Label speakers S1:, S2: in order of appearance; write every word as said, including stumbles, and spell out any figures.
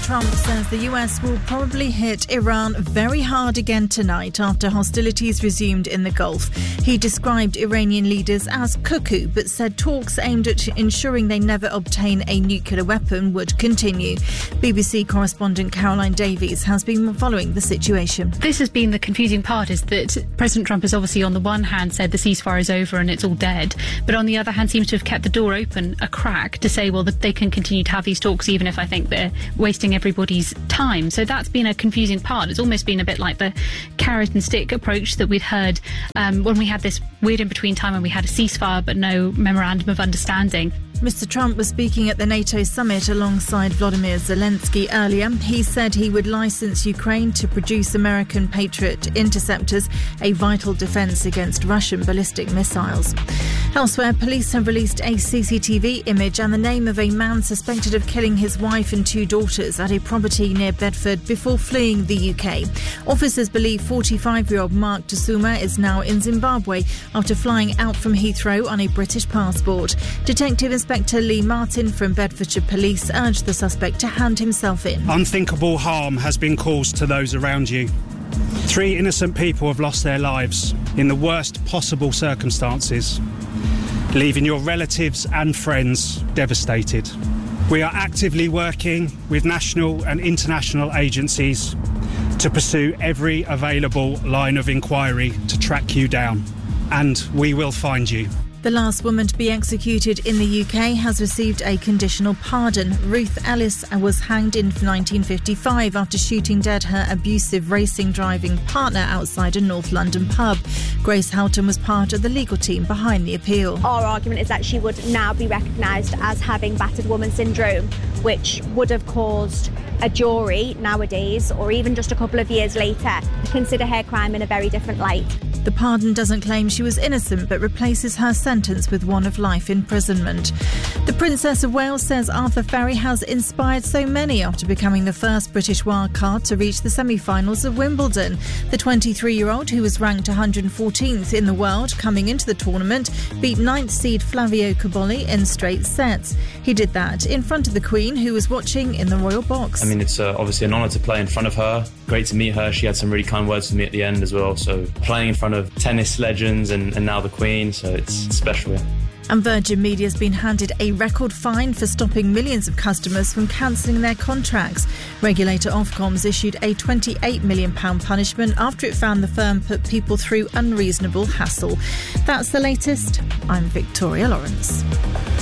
S1: Trump says the U S will probably hit Iran very hard again tonight after hostilities resumed in the Gulf. He described Iranian leaders as cuckoo, but said talks aimed at ensuring they never obtain a nuclear weapon would continue. B B C correspondent Caroline Davies has been following the situation.
S2: This has been the confusing part, is that President Trump has obviously on the one hand said the ceasefire is over and it's all dead, but on the other hand seems to have kept the door open a crack to say, well, that they can continue to have these talks even if I think they're wasting everybody's time. So that's been a confusing part. It's almost been a bit like the carrot and stick approach that we'd heard um, when we had this weird in-between time when we had a ceasefire but no memorandum of understanding.
S1: Mister Trump was speaking at the NATO summit alongside Volodymyr Zelensky earlier. He said he would license Ukraine to produce American Patriot interceptors, a vital defence against Russian ballistic missiles. Elsewhere, police have released a C C T V image and the name of a man suspected of killing his wife and two daughters at a property near Bedford before fleeing the U K. Officers believe forty-five-year-old Mark Tasuma is now in Zimbabwe after flying out from Heathrow on a British passport. Detective Inspector Lee Martin from Bedfordshire Police urged the suspect to hand himself in.
S3: Unthinkable harm has been caused to those around you. Three innocent people have lost their lives in the worst possible circumstances, leaving your relatives and friends devastated. We are actively working with national and international agencies to pursue every available line of inquiry to track you down, and we will find you.
S1: The last woman to be executed in the U K has received a conditional pardon. Ruth Ellis was hanged in nineteen fifty-five after shooting dead her abusive racing driving partner outside a North London pub. Grace Houghton was part of the legal team behind the appeal.
S4: Our argument is that she would now be recognised as having battered woman syndrome, which would have caused a jury nowadays, or even just a couple of years later, to consider her crime in a very different light.
S1: The pardon doesn't claim she was innocent but replaces her sentence with one of life imprisonment. The Princess of Wales says Arthur Ferry has inspired so many after becoming the first British wildcard to reach the semi-finals of Wimbledon. The twenty-three-year-old, who was ranked one hundred fourteenth in the world coming into the tournament, beat ninth seed Flavio Cobolli in straight sets. He did that in front of the Queen, who was watching in the royal box.
S5: I mean, it's uh, obviously an honour to play in front of her. Great to meet her. She had some really kind words for me at the end as well. So playing in front of tennis legends and, and now the Queen, so it's special. Yeah.
S1: And Virgin Media's been handed a record fine for stopping millions of customers from cancelling their contracts. Regulator Ofcom's issued a twenty-eight million pounds punishment after it found the firm put people through unreasonable hassle. That's the latest. I'm Victoria Lawrence.